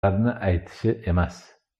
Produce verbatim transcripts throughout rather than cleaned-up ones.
so'zlarni aytishi emas.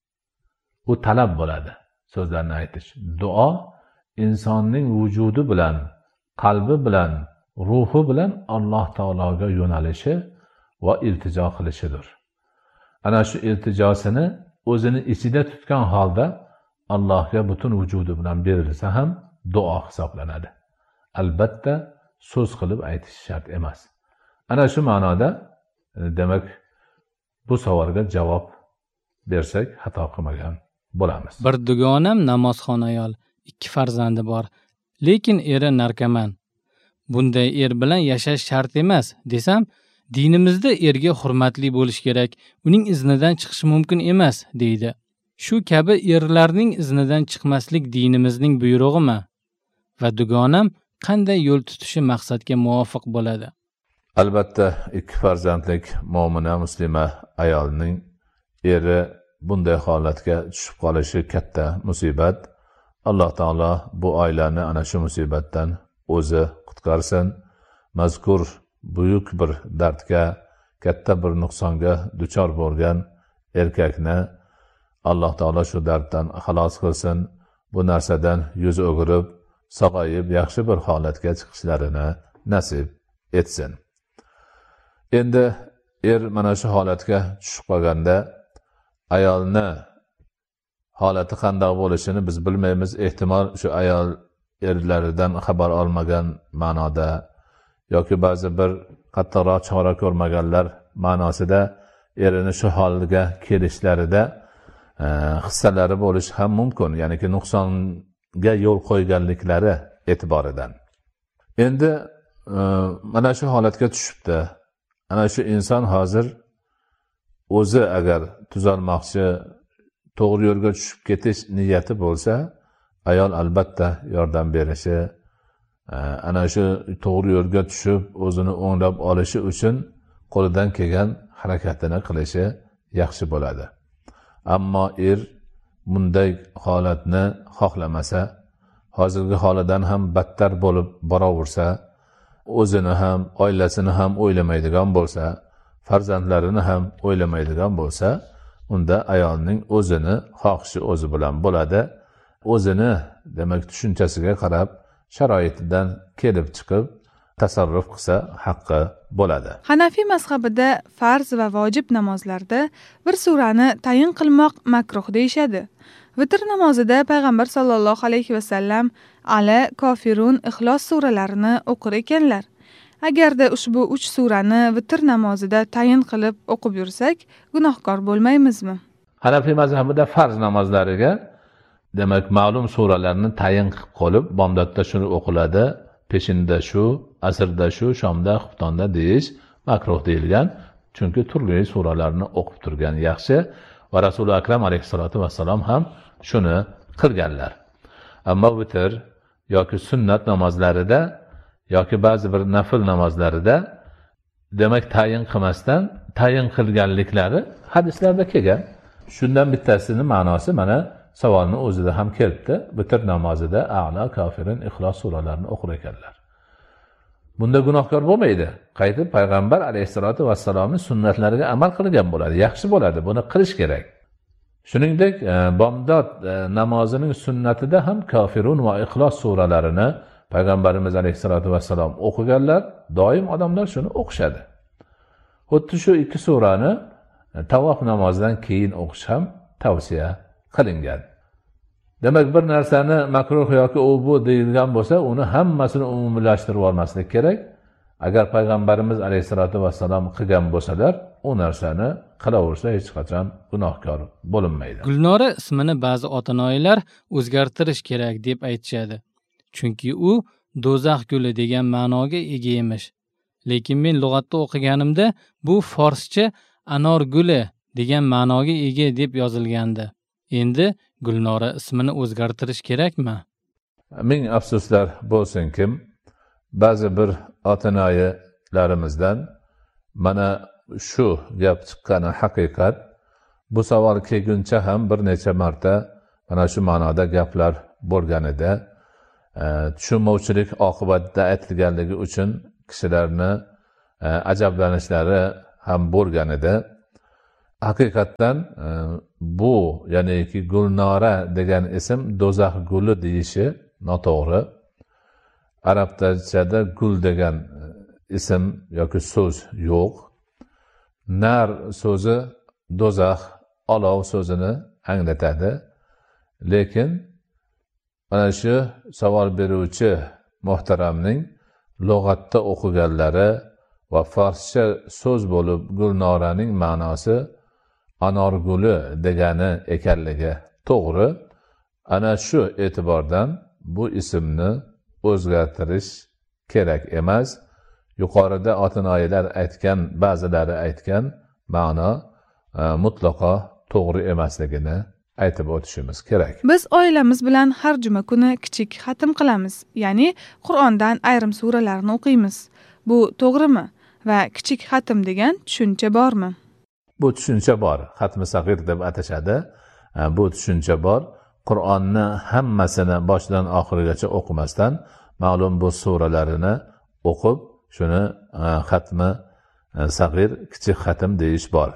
U talab bo'ladi, so'zlarni aytish. Duo insonning vujudi bilan, qalbi bilan, ruhi bilan Alloh taologa yo'nalishi va iltijo qilishidir. Ana shu iltijosini o'zini ichida tutgan holda Allohga butun vujudi bilan berilsa ham duo hisoblanadi. Albatta so'z qilib aytish shart emas. Ana shu ma'noda demak bu savolga javob bersak xato qilmagan bo'lamiz. Bir dugonam namozxon ayol, ikki farzandi bor, lekin eri narkoman. Bunday er bilan yashash shart emas desam, dinimizda erga hurmatli bo'lish kerak, uning iznidan chiqish mumkin emas deydi. Shu kabi erlarning iznidan chiqmaslik dinimizning buyrug'imi? Va dugonam qanday yo'l tutishi maqsadga muvofiq bo'ladi? Albatta, ikki farzandlik mo'mina muslima ayolning eri bunday holatga tushib qolishi katta musibat. Alloh taolo bu oilani ana shu musibatdan o'zi qutqarsin. Mazkur buyuk bir dardga, katta bir nuqsonga duchor bo'lgan erkakni Alloh taolo shu darddan xalos qilsin. Bu narsadan yuz o'girib, sog'ayib, yaxshi bir holatga chiqishlarini nasib etsin. Endi er mana shu holatga tushib qolganda ayolni holati qanday bo'lishini biz bilmaymiz. Ehtimol shu ayol erlaridan xabar olmagan ma'noda yoki ba'zi bir qattiqroq chora ko'rmaganlar ma'nosida erini shu holga kelishlarida e, hissalari bo'lishi ham mumkin. Ya'niki nuqsonga yo'l qo'yganliklari e'tiboridan. Endi e, mana shu holatga tushibdi. Ana shu inson hozir o'zi agar tuzalmoqchi, to'g'ri yo'lga tushib ketish niyati bo'lsa, ayol albatta yordam berishi, ana shu to'g'ri yo'lga tushib o'zini o'nglab olishi uchun qo'lidan kelgan harakatini qilishi yaxshi bo'ladi. Ammo er bunday holatni xohlamasa, hozirgi holidan ham battar bo'lib boraversa, o'zini ham, oilasini ham o'ylamaydigan bo'lsa, farzandlarini ham o'ylamaydigan bo'lsa, unda ayolning o'zini xohishi o'zi bilan bo'ladi. O'zini demak tushunchasiga qarab, sharoitidan kelib chiqib tasarruf qilsa haqqi bo'ladi. Hanafiy mazhabida farz va vojib namozlarda bir surani tayin qilmoq makruh deyshadi. Vitr namozida payg'ambar sollallohu alayhi va sallam Ala, Kofirun, Ixlos suralarini o'qir ekanlar. Agarda ushbu uch surani vitr namozida tayin qilib o'qib yursak, gunohkor bo'lmaymizmi? Hanafiy mazhabida farz namozlariga demak ma'lum suralarni tayin qilib qolib, bomdodda shuni o'qiladi, peshinda shu, asrda shu, shomda, xuftonda deyish makruh deyilgan. Chunki turli suralarni o'qib turgan yaxshi va Rasululloh akram alayhisolatu vassalom ham shuni qilganlar. Ammo vitr yoki sunnat namozlarida yoki ba'zi bir nafl namozlarida demak tayin qilmasdan tayin qilganliklari hadislarda kelgan. Shundan bittasini ma'nosi mana savolni o'zida ham kelibdi. Vitr namozida A'la, Kofirun, Ixlos suralarini o'qir ekanlar. Bunda gunohkor bo'lmaydi. Qaytib payg'ambar alayhisolatu vassalomning sunnatlariga amal qilgan bo'ladi. Yaxshi bo'ladi. Buni qilish kerak. Shuningdek, bomdod namozining sunnatida ham Kofirun va Ixlos suralarini payg'ambarimiz alayhisolatu vassalom o'qiganlar, doim odamlar shuni o'qishadi. Xuddi shu ikki surani tavof namozidan keyin o'qish ham tavsiya qilingan. Demak, bir narsani makruh yoki u bu deyilgan bo'lsa, uni hammasini umumiylashtirib olmaslik kerak. Agar payg'ambarimiz alayhisolatu vassalom qilgan bo'lsalar, u narsani qilaversa hech qachon gunohkor bo'linmaydi. Gulnora ismini ba'zi ota-onalar o'zgartirish kerak deb aytishadi. Chunki u do'zax guli degan ma'noga ega emish. Lekin men lug'atda o'qiganimda bu forscha anor guli degan ma'noga ega deb yozilgandi. Endi Gulnora ismini o'zgartirish kerakmi? Ming afsuslar bo'lsin-ki, ba'zi bir ota-onalarimizdan mana shu gap chiqqani haqiqat. Bu savol kelguncha ham bir necha marta mana shu ma'noda gaplar bo'lgan edi. Tushunmovchilik oqibatida aytilganligi uchun kishilarni ajablanishlari ham bo'lgan edi. haqiqatdan bu ya'niki Gulnora degan ism do'zax guli deyishi noto'g'ri. Arabchada gul degan ism yoki so'z yo'q. Nar so'zi do'zax, olov so'zini anglatadi. Lekin mana shu savol beruvchi muhtaramning lug'atda o'qiganlari va farscha so'z bo'lib Gulnoraning ma'nosi anor guli degani ekanligi to'g'ri. Ana shu e'tibordan bu ismni o'zgartirish kerak emas. Yuqorida otinoyilar aytgan, ba'zilari aytgan ma'no e, mutlaqo to'g'ri emasligini aytib o'tishimiz kerak. Biz oilamiz bilan har juma kuni kichik xatm qilamiz, ya'ni Qur'ondan ayrim suralarni o'qiymiz. Bu to'g'rimi? Va kichik xatm degan tushuncha bormi? Bu tushuncha bor. Xatmi sag'ir deb atashadi. Bu tushuncha bor. Qur'onni hammasini boshidan oxirigacha o'qimasdan ma'lum bu suralarini o'qib, shuni xatmi sag'ir, kichik xatm deyish bor.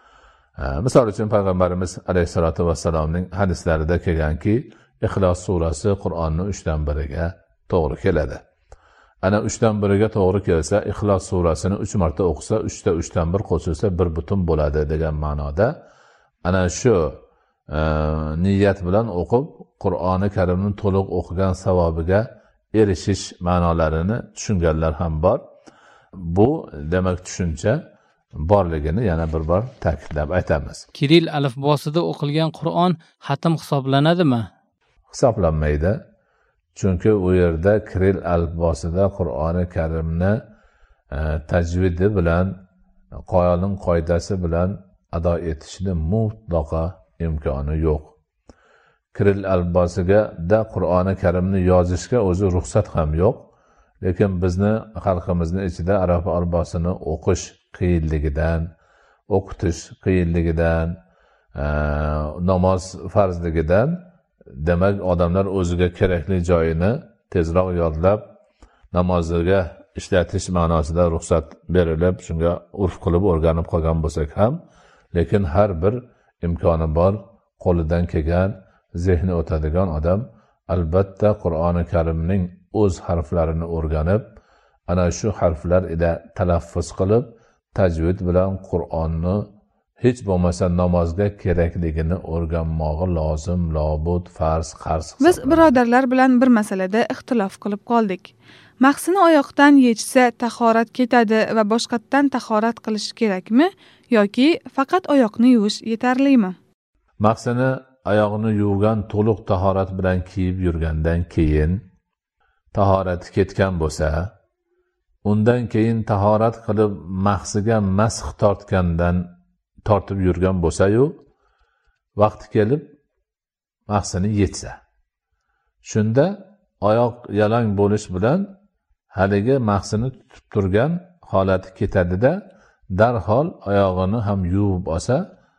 Misol uchun payg'ambarimiz alayhisolatu vassalomning hadislarida kelganki, Ixlos surasi Qur'onning uchdan biriga to'g'ri keladi. Ana uchdan biriga to'g'ri kelsa, Ixlos surasini uch marta o'qisa, uchta uchdan bir qo'shilsa bir butun bo'ladi degan ma'noda. Ana shu e, niyat bilan o'qib, Qur'oni Karimni to'liq o'qigan savobiga erishish ma'nolarini tushunganlar ham bor. Bu demak tushuncha borligini yana bir bor ta'kidlab aytamiz. Kiril alifbosida o'qilgan Qur'on xatm hisoblanadimi? Hisoblanmaydi. Chunki u yerda Kiril alifbosida Qur'oni Karimni e, tajvidi bilan, qoyaning qoidasi bilan ado etishni mutlaqo imkoni yo'q. Kiril alifbosiga da Qur'oni Karimni yozishga o'zi ruxsat ham yo'q. Lekin bizni xalqimizning ichida arab alifbosini o'qish qiyinligidan, o'qitish qiyinligidan, e, namoz farzligidan demak odamlar o'ziga kerakli joyini tezroq yodlab namoziga ishlatish ma'nosida ruxsat berilib, shunga urf qilib o'rganib qolgan bo'lsak ham, lekin har bir imkoni bor, qo'lidan kelgan, zehni o'tadigan odam albatta Qur'oni Karimning o'z harflarini o'rganib, ana shu harflar ila talaffuz qilib, tajvid bilan Qur'onni hech bo'lmasa namozga kerakligini o'rganmog'i lozim, lobud, farz, qarz. Biz birodarlar bilan bir masalada ixtilof qilib qoldik. Mahsini oyoqdan yechsa tahorat ketadi va boshqatdan tahorat qilish kerakmi yoki faqat oyoqni yuvish yetarlimi? Mahsini oyog'ini yuvgan to'liq tahorat bilan kiyib yurgandan keyin tahorati ketgan bo'lsa, undan keyin tahorat qilib mahsiga masx tortgandan tortib yurgan bo'lsa-yu, vaqti kelib mahsini yetsa, shunda oyoq yalang bo'lish bilan haligi mahsini tutib turgan holati ketadi-da, darhol oyog'ini ham yuvib olsa,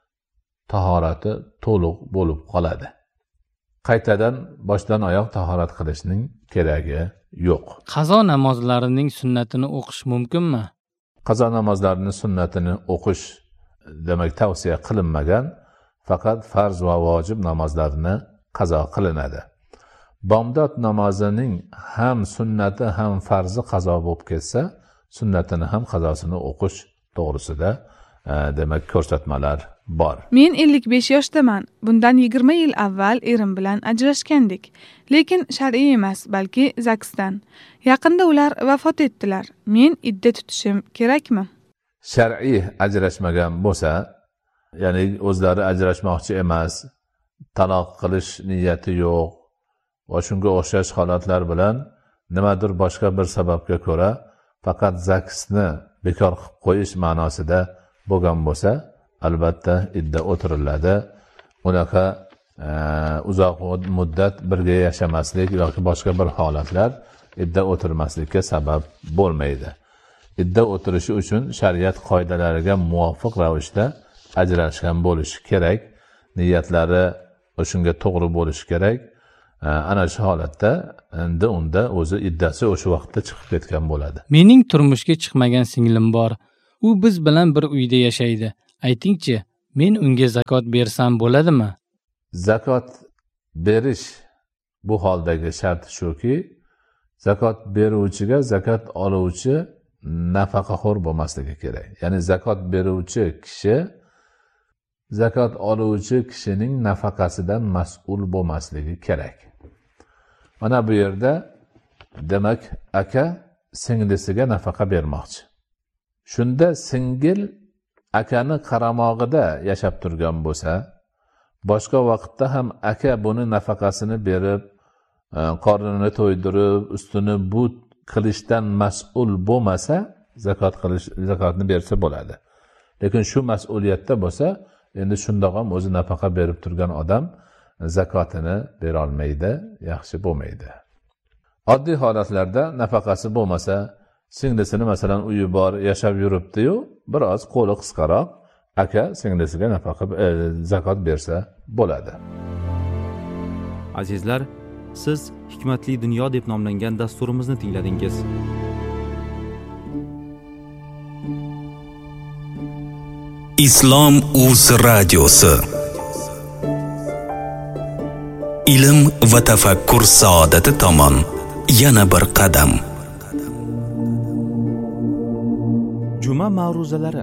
tahorati to'liq bo'lib qoladi. Qaytadan boshdan oyoq tahorat qilishning keragi yo'q. Qazo namozlarining sunnatini o'qish mumkinmi? Qazo namozlarining sunnatini o'qish demak tavsiya qilinmagan, faqat farz va vojib namozlarni qazo qilinadi. Bomdod namozining ham sunnati ham farzi qazo bo'lib ketsa, sunnatini ham qazosini o'qish to'g'risida e, demak ko'rsatmalar bor. Men ellik besh yoshdaman. Bundan yigirma yil avval erim bilan ajrashgandik. Lekin shar'iy emas, balki zaksdan. Yaqinda ular vafot etdilar. Men idda tutishim kerakmi? Shar'iy ajrashmagan bo'lsa, ya'ni o'zlari ajrashmoqchi emas, taloq qilish niyati yo'q va shunga o'xshash holatlar bilan nimadir boshqa bir sababga ko'ra faqat zaksni bekor qilib qo'yish ma'nosida bo'lgan bo'lsa, albatta idda o'tiriladi. Unaqa e, uzoq muddat birga yashamaslik yoki boshqa bir holatlar idda o'tirmaslikka sabab bo'lmaydi. Idda o'tirishi uchun shariat qoidalariga muvofiq ravishda ajrashgan bo'lishi kerak. Niyatlari shunga to'g'ri bo'lishi kerak. Ana shu holatda endi unda o'zi iddasi o'sha vaqtda chiqib ketgan bo'ladi. Mening turmushga chiqmagan singlim bor. U biz bilan bir uyda yashaydi. Aytingchi, men unga zakot bersam bo'ladimi? Zakot berish bu holdagi shart shuki, zakot beruvchiga zakot oluvchi nafaqaxo'r bo'lmasligi kerak. Ya'ni zakot beruvchi kishi zakot oluvchi kishining nafaqasidan mas'ul bo'lmasligi kerak. Mana bu yerda demak aka singlisiga nafaqa bermoqchi. Shunda singil akani qaramog'ida yashab turgan bo'lsa, boshqa vaqtda ham aka buni nafaqasini berib, qornini to'ydirib, ustini but qilishdan mas'ul bo'lmasa, zakot qilish zakotni bersa bo'ladi. Lekin shu mas'uliyatda bo'lsa, endi shundoq ham o'zi nafaqa berib turgan odam zakotini bera olmaydi, yaxshi bo'lmaydi. Oddiy holatlarda nafaqasi bo'lmasa, singlisini masalan uyi bor, yashab yuribdi-yu, biroz qo'li qisqaroq aka singlisiga nafaqa e, zakot bersa bo'ladi. Azizlar, siz Hikmatli dunyo deb nomlangan dasturimizni tingladingiz. Islom uz radiosi. Ilm va tafakkur saodati tomon yana bir qadam. Juma ma'ruzalari.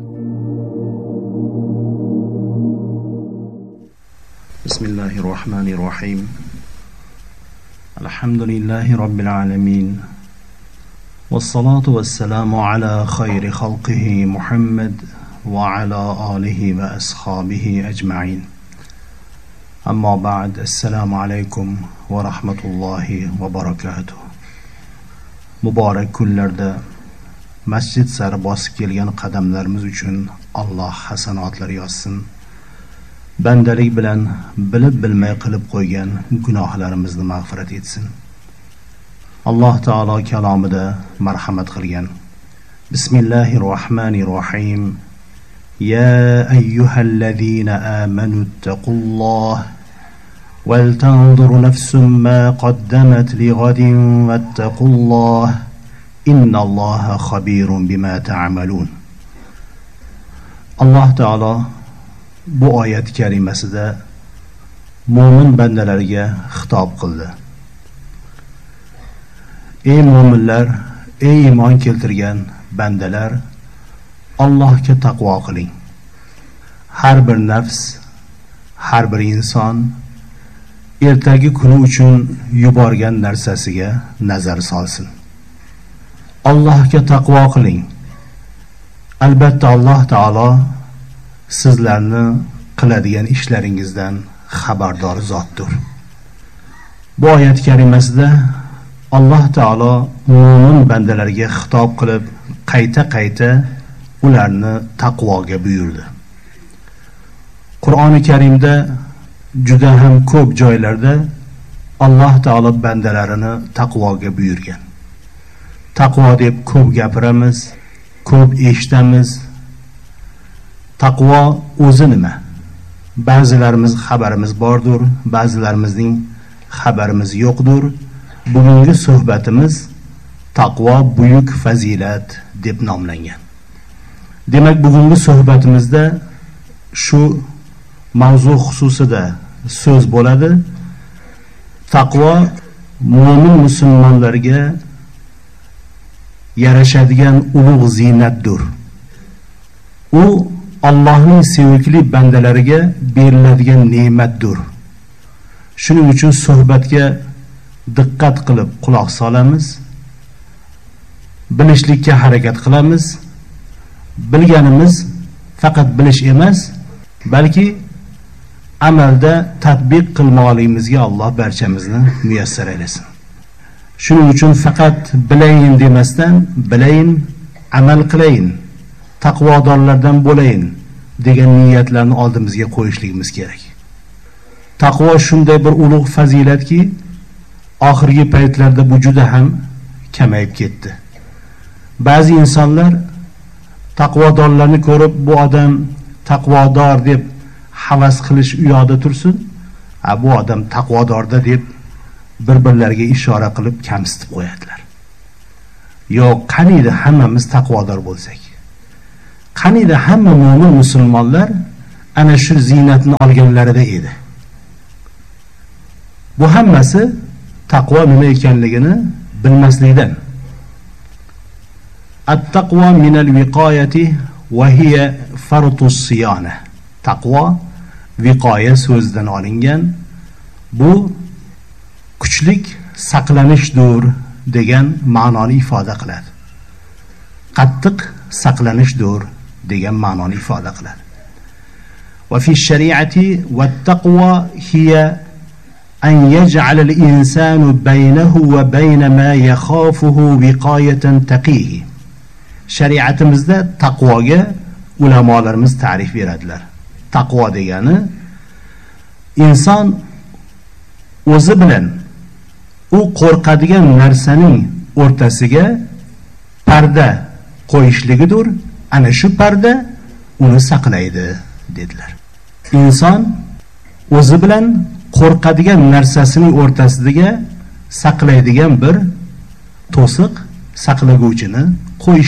Bismillahirrohmanirrohim. Alhamdulillahi robbil alamin. Wassalatu wassalamu ala khayri khalqihi Muhammad va ala alihi va ashabihi ajma'in. Amma ba'd, assalomu alaykum va rahmatullohi va barakatuh. Muborak kunlarda masjid sari bosib kelgan qadamlarimiz uchun Alloh hasanotlar yozsin. Bandalik bilan bilib bilmay qilib qo'ygan gunohlarimizni mag'firat etsin. Alloh taolo kalomida marhamat qilgan. Bismillahirrohmanirrohim. Ya ayyuhallazina amanu taqulloh wal tanzur nafsum ma qaddamat lighadin wattaqulloh innalloha xabirun bima ta'malun. Alloh taolo bu oyat karimasida mo'min bandalarga xitob qildi. Ey mo'minlar, ey iymon keltirgan bandalar, Allohga taqvo qiling. Har bir nafs, har bir inson ertagi kuni uchun yuborgan narsasiga nazar solsin. Allohga taqvo qiling. Albatta Alloh taolo sizlarni qiladigan ishlaringizdan xabardor zotdir. Bu oyat karimasida Alloh taolo mo'min bandalarga xitob qilib, qayta-qayta ularni taqvoga buyurdi. Qur'oni Karimda juda ham ko'p joylarda Alloh taolo bandalarini taqvoga buyurgan. Taqvo deb ko'p gapiramiz, ko'p eshitamiz. Taqvo o'zi nima? Ba'zilarimiz xabarimiz bordir, ba'zilarimizning xabarimiz yo'qdir. Bugungi suhbatimiz taqvo buyuk fazilat deb nomlangan. Demak, bugungi suhbatimizda shu mavzu xususida so'z bo'ladi. Taqvo mo'min musulmonlarga yarashadigan ulug' ziynatdir. U Allohning sevimli bandalariga beriladigan ne'matdir. Shuning uchun suhbatga diqqat qilib quloq solamiz. Bilishlikka harakat qilamiz. Bilganimiz faqat bilish emas, balki amalda tatbiq qilmoqligimizga Alloh barchamizni muyassar aylasin. Shuning uchun faqat bilayin demasdan, bilayin, amal qilayin, taqvodorlardan bo'layin degan niyatlarni oldimizga qo'yishligimiz kerak. Taqvo shunday bir ulug' fazilatki, oxirgi paytlarda bu juda ham kamayib ketdi. Ba'zi insonlar taqvodorlarni ko'rib, bu odam taqvodor deb havas qilish u yoqda tursin, a bu odam taqvodorda deb bir-birlariga ishora qilib kamsitib qo'yadilar. Yo'q, qaniydi hammamiz taqvodor bo'lsak, qaniydi hamma mo'min musulmonlar ana shu ziynatni olganlarida edi. Bu hammasi taqvo nima ekanligini bilmaslikdan. At-taqvo min al-viqoyati va hiya fartus siyana. Taqvo viqoya so'zidan olingan. Bu kuchlik saqlanishdir degan ma'noni ifoda qiladi. Qattiq saqlanishdir degan ma'noni ifoda qiladi. Va fi shariati wat-taqwa hiya an yaj'al al-insanu baynahu va bayna ma yakhafuhu viqoyatan taqihi. Shariatimizda taqvoga ulamolarimiz ta'rif beradilar. Taqvo degani inson o'zi bilan u qo'rqadigan narsaning o'rtasiga parda qo'yishligidir. Ana shu parda uni saqlaydi dedilar. Inson o'zi bilan qo'rqadigan narsasining o'rtasiga saqlaydigan bir to'siq, saqlaguvchini qo'yish